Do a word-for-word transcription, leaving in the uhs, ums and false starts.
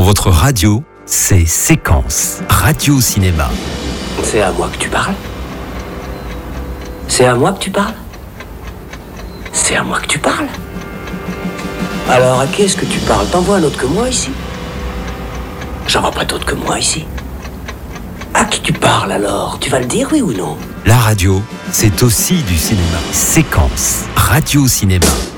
votre radio, c'est Séquence, Radio Cinéma. C'est à moi que tu parles? C'est à moi que tu parles? C'est à moi que tu parles? Alors à qui est-ce que tu parles? T'en vois un autre que moi ici? J'en vois pas d'autre que moi ici. À qui tu parles alors? Tu vas le dire, oui ou non? La radio, c'est aussi du cinéma. Séquence, Radio Cinéma.